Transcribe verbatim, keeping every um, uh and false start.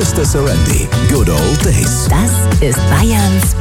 Mister Sarandi. Good Old Days. Das ist Bayerns